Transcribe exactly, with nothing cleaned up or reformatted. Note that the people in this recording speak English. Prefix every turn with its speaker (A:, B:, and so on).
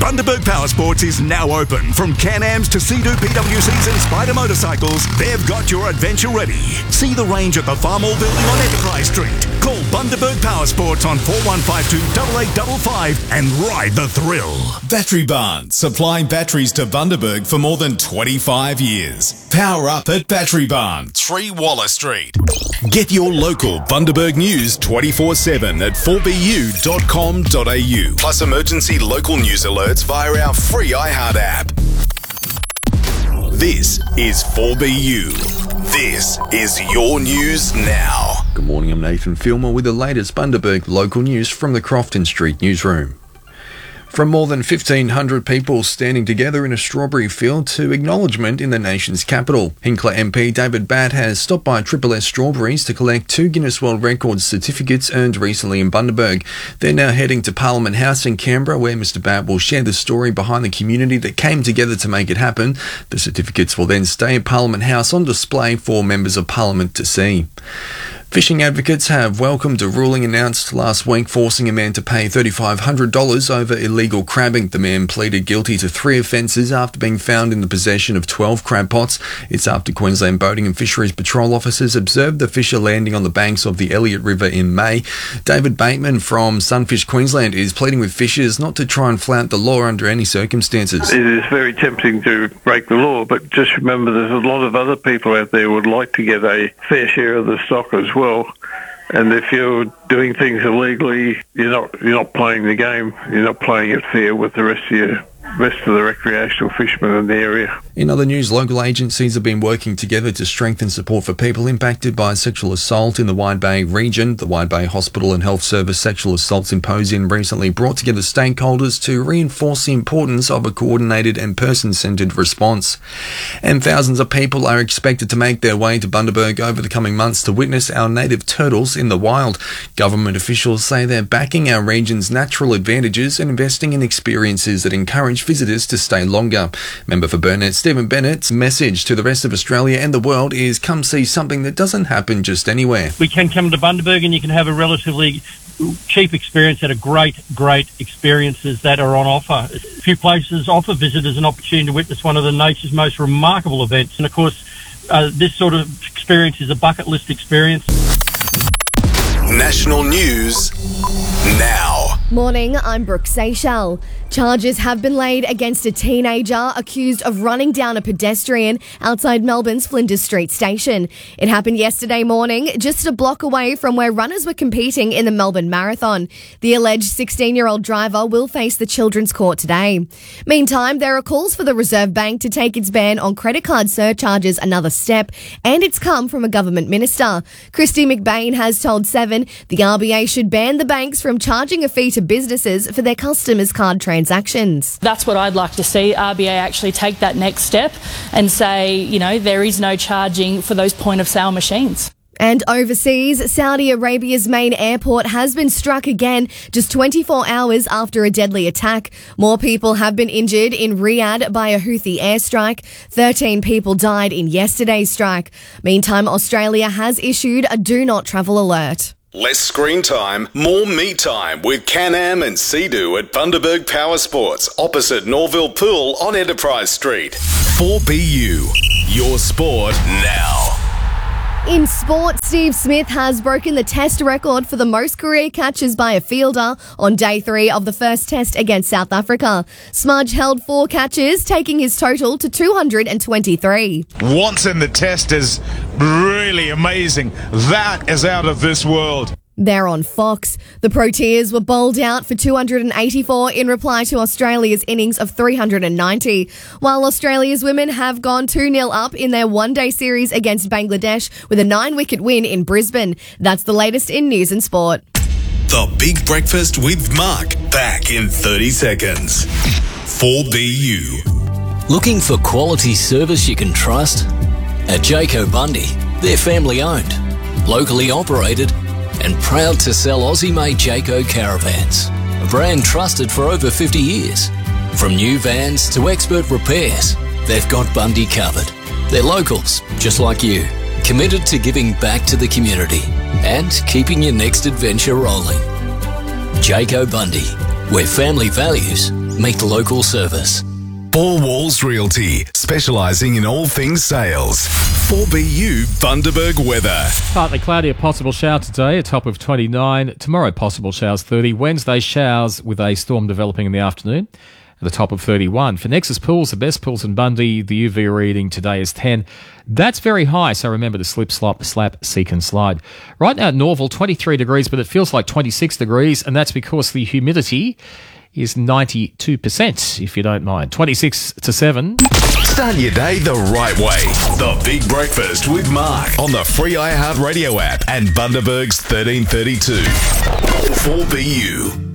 A: Bundaberg Power Sports is now open. From Can-Ams to Sea-Doo P W Cs and Spider motorcycles, they've got your adventure ready. See the range at the Farmall Building on Enterprise Street. Call Bundaberg Power Sports on four one five two, eight eight five five and ride the thrill.
B: Battery Barn, supplying batteries to Bundaberg for more than twenty-five years. Power up at Battery Barn, three Waller Street. Get your local Bundaberg news twenty-four seven at four b u dot com dot a u. Plus emergency local news alerts via our free iHeart app. This is four B U. This is your news now.
C: Good morning, I'm Nathan Filmer with the latest Bundaberg local news from the Crofton Street newsroom. From more than fifteen hundred people standing together in a strawberry field to acknowledgement in the nation's capital, Hinkler M P David Batt has stopped by Triple S Strawberries to collect two Guinness World Records certificates earned recently in Bundaberg. They're now heading to Parliament House in Canberra, where Mr Batt will share the story behind the community that came together to make it happen. The certificates will then stay at Parliament House on display for members of Parliament to see. Fishing advocates have welcomed a ruling announced last week forcing a man to pay three thousand five hundred dollars over illegal crabbing. The man pleaded guilty to three offences after being found in the possession of twelve crab pots. It's after Queensland Boating and Fisheries Patrol officers observed the fisher landing on the banks of the Elliott River in May. David Bateman from Sunfish Queensland is pleading with fishers not to try and flout the law under any circumstances.
D: It is very tempting to break the law, but just remember there's a lot of other people out there who would like to get a fair share of the stock as well. And if you're doing things illegally, you're not you're not playing the game. You're not playing it fair with the rest of your rest of the recreational fishermen in the area.
C: In other news, local agencies have been working together to strengthen support for people impacted by sexual assault in the Wide Bay region. The Wide Bay Hospital and Health Service Sexual Assault Symposium recently brought together stakeholders to reinforce the importance of a coordinated and person-centred response. And thousands of people are expected to make their way to Bundaberg over the coming months to witness our native turtles in the wild. Government officials say they're backing our region's natural advantages and investing in experiences that encourage visitors to stay longer. Member for Burnett Stephen Bennett's message to the rest of Australia and the world is come see something that doesn't happen just anywhere.
E: We can come to Bundaberg and you can have a relatively cheap experience at a great, great experiences that are on offer. A few places offer visitors an opportunity to witness one of the nature's most remarkable events. And of course, uh, this sort of experience is a bucket list experience.
B: National news now.
F: Morning, I'm Brooke Seychelles. Charges have been laid against a teenager accused of running down a pedestrian outside Melbourne's Flinders Street station. It happened yesterday morning, just a block away from where runners were competing in the Melbourne Marathon. The alleged sixteen-year-old driver will face the Children's Court today. Meantime, there are calls for the Reserve Bank to take its ban on credit card surcharges another step, and it's come from a government minister. Christy McBain has told Seven the R B A should ban the banks from charging a fee to businesses for their customers' card transactions.
G: That's what I'd like to see, R B A actually take that next step and say, you know, there is no charging for those point-of-sale machines.
F: And overseas, Saudi Arabia's main airport has been struck again just twenty-four hours after a deadly attack. More people have been injured in Riyadh by a Houthi airstrike. thirteen people died in yesterday's strike. Meantime, Australia has issued a do not travel alert.
B: Less screen time, more me time with Can-Am and Sea-Doo at Bundaberg Power Sports, opposite Norville Pool on Enterprise Street. four B U, your sport now.
F: In sport, Steve Smith has broken the test record for the most career catches by a fielder on day three of the first test against South Africa. Smudge held four catches, taking his total to two hundred twenty-three.
H: What's in the test is really amazing. That is out of this world.
F: There on Fox, the Proteas were bowled out for two hundred eighty-four in reply to Australia's innings of three hundred ninety, while Australia's women have gone two nil up in their one-day series against Bangladesh with a nine-wicket win in Brisbane. That's the latest in news and sport.
B: The Big Breakfast with Mark, back in thirty seconds. four B U.
I: Looking for quality service you can trust? At Jayco Bundy, they're family-owned, locally operated, and proud to sell Aussie-made Jayco caravans, a brand trusted for over fifty years. From new vans to expert repairs, they've got Bundy covered. They're locals, just like you, committed to giving back to the community and keeping your next adventure rolling. Jayco Bundy, where family values Meet local service.
B: Four Walls Realty, specialising in all things sales. four B U Bundaberg weather.
J: Partly cloudy, a possible shower today, a top of twenty-nine. Tomorrow, possible showers thirty. Wednesday, showers with a storm developing in the afternoon, at a top of thirty-one. For Nexus Pools, the best pools in Bundy, the U V reading today is ten. That's very high, so remember to slip, slop, slap, seek and slide. Right now at Norval, twenty-three degrees, but it feels like twenty-six degrees, and that's because the humidity is ninety-two percent, if you don't mind. twenty-six to seven.
B: Start your day the right way. The Big Breakfast with Mark on the free iHeartRadio app and Bundaberg's thirteen thirty-two. four B U.